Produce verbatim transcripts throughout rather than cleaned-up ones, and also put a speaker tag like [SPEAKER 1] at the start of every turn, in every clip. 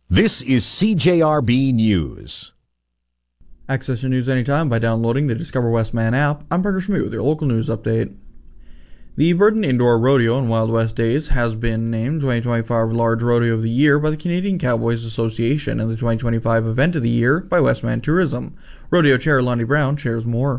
[SPEAKER 1] This is C J R B News.
[SPEAKER 2] Access your news anytime by downloading the Discover Westman app. I'm Parker Schmidt with your local news update. The Burton Indoor Rodeo and Wild West Days has been named twenty twenty-five Large Rodeo of the Year by the Canadian Cowboys Association and the twenty twenty-five Event of the Year by Westman Tourism. Rodeo Chair Lonnie Brown shares more.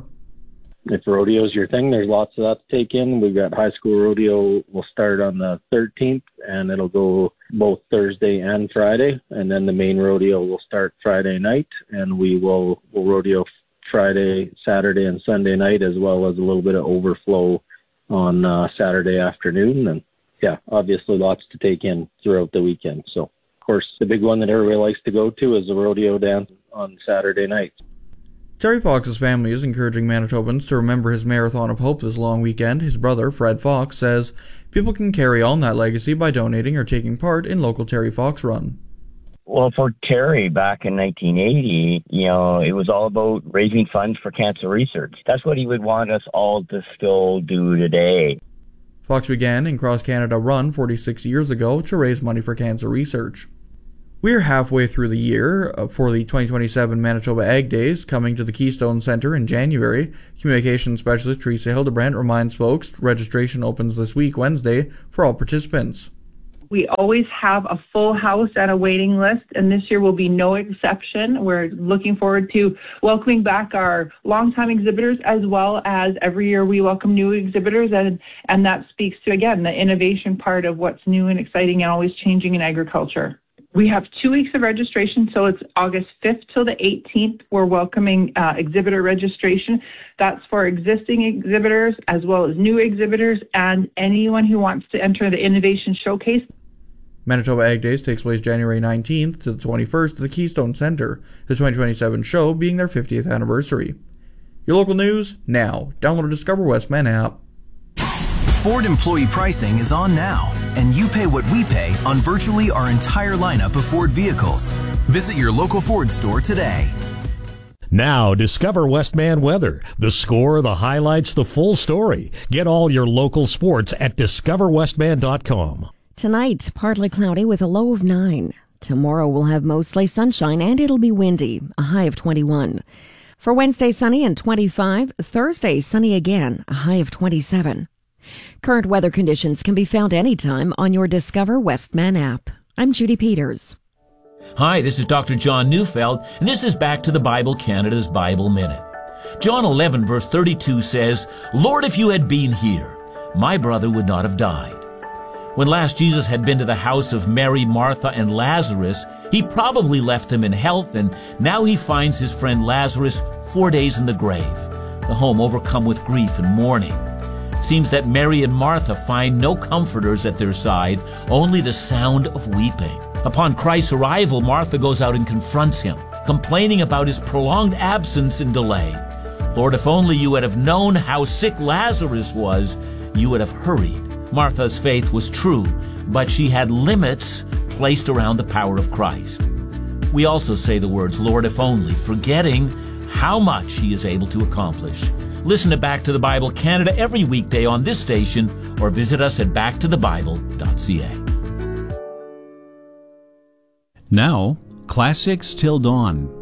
[SPEAKER 3] If rodeo's your thing, there's lots of that to take in. We've got high school rodeo will start on the thirteenth, and it'll go both Thursday and Friday. And then the main rodeo will start Friday night, and we will will rodeo Friday, Saturday, and Sunday night, as well as a little bit of overflow on uh, Saturday afternoon. And yeah, obviously lots to take in throughout the weekend. So, of course, the big one that everybody likes to go to is the rodeo dance on Saturday night.
[SPEAKER 2] Terry Fox's family is encouraging Manitobans to remember his Marathon of Hope this long weekend. His brother, Fred Fox, says people can carry on that legacy by donating or taking part in local Terry Fox Run.
[SPEAKER 4] Well, for Terry back in nineteen eighty, you know, it was all about raising funds for cancer research. That's what he would want us all to still do today.
[SPEAKER 2] Fox began in Cross Canada Run forty-six years ago to raise money for cancer research. We're halfway through the year for the twenty twenty-seven Manitoba Ag Days, coming to the Keystone Centre in January. Communications Specialist Teresa Hildebrandt reminds folks registration opens this week, Wednesday, for all participants.
[SPEAKER 5] We always have a full house and a waiting list, and this year will be no exception. We're looking forward to welcoming back our longtime exhibitors, as well as every year we welcome new exhibitors, and, and that speaks to, again, the innovation part of what's new and exciting and always changing in agriculture. We have two weeks of registration, so it's August fifth till the eighteenth. We're welcoming uh, exhibitor registration. That's for existing exhibitors as well as new exhibitors and anyone who wants to enter the Innovation Showcase.
[SPEAKER 2] Manitoba Ag Days takes place January nineteenth to the twenty-first at the Keystone Centre, the twenty twenty-seven show being their fiftieth anniversary. Your local news now. Download the Discover Westman app.
[SPEAKER 6] Ford employee pricing is on now, and you pay what we pay on virtually our entire lineup of Ford vehicles. Visit your local Ford store today.
[SPEAKER 7] Now, Discover Westman weather. The score, the highlights, the full story. Get all your local sports at discover westman dot com.
[SPEAKER 8] Tonight, partly cloudy with a low of nine. Tomorrow we'll have mostly sunshine and it'll be windy, a high of twenty-one. For Wednesday, sunny and twenty-five. Thursday, sunny again, a high of twenty-seven. Current weather conditions can be found anytime on your Discover Westman app. I'm Judy Peters.
[SPEAKER 9] Hi, this is Doctor John Neufeld, and this is Back to the Bible Canada's Bible Minute. John eleven, verse thirty-two says, "Lord, if you had been here, my brother would not have died." When last Jesus had been to the house of Mary, Martha, and Lazarus, he probably left them in health, and now he finds his friend Lazarus four days in the grave, the home overcome with grief and mourning. It seems that Mary and Martha find no comforters at their side, only the sound of weeping. Upon Christ's arrival, Martha goes out and confronts him, complaining about his prolonged absence and delay. "Lord, if only you would have known how sick Lazarus was, you would have hurried." Martha's faith was true, but she had limits placed around the power of Christ. We also say the words, "Lord, if only," forgetting how much he is able to accomplish. Listen to Back to the Bible Canada every weekday on this station, or visit us at back to the bible dot c a.
[SPEAKER 10] Now, Classics Till Dawn